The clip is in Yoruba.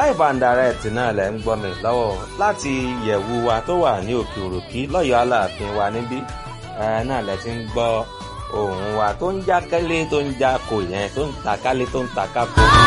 live and direct náà lẹ ń gbọ́ mi lọ́wọ́ láti yẹ̀wù wa tó wà ní òkè òròkí lọ́yọ̀ọ́ aláàfin wa níbí náà lẹ ti ń gbọ́ ohùn wa tó ń já kẹ́lé tó ń já kò yẹn tó ń ta kálé tó ń ta kákó.